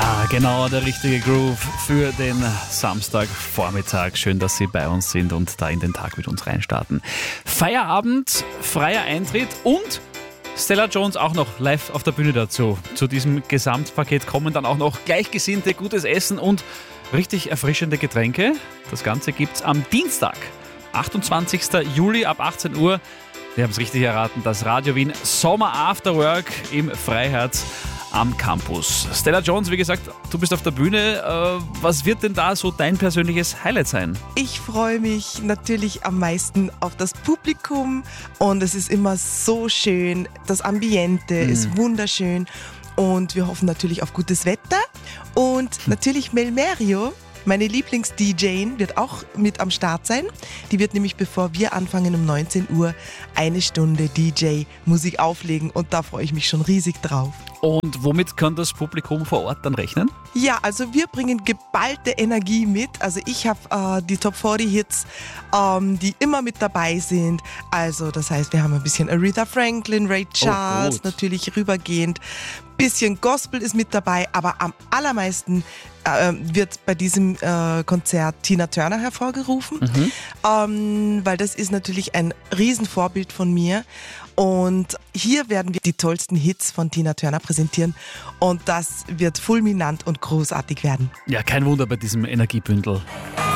Ja, genau, der richtige Groove für den Samstagvormittag. Schön, dass Sie bei uns sind und da in den Tag mit uns reinstarten. Feierabend, freier Eintritt und Stella Jones auch noch live auf der Bühne dazu. Zu diesem Gesamtpaket kommen dann auch noch Gleichgesinnte, gutes Essen und richtig erfrischende Getränke. Das Ganze gibt's am Dienstag, 28. Juli ab 18 Uhr. Wir haben es richtig erraten, das Radio Wien Sommer After Work im Freiherz am Campus. Stella Jones, wie gesagt, du bist auf der Bühne. Was wird denn da so dein persönliches Highlight sein? Ich freue mich natürlich am meisten auf das Publikum und es ist immer so schön. Das Ambiente ist wunderschön und wir hoffen natürlich auf gutes Wetter und natürlich Mel Merio. Meine Lieblings-DJ wird auch mit am Start sein. Die wird nämlich, bevor wir anfangen um 19 Uhr, eine Stunde DJ-Musik auflegen und da freue ich mich schon riesig drauf. Und womit kann das Publikum vor Ort dann rechnen? Ja, also wir bringen geballte Energie mit. Also ich habe die Top 40 Hits, die immer mit dabei sind. Also das heißt, wir haben ein bisschen Aretha Franklin, Ray Charles, natürlich rübergehend. Bisschen Gospel ist mit dabei, aber am allermeisten wird bei diesem Konzert Tina Turner hervorgerufen, weil das ist natürlich ein Riesenvorbild von mir. Und hier werden wir die tollsten Hits von Tina Turner präsentieren und das wird fulminant und großartig werden. Ja, kein Wunder bei diesem Energiebündel.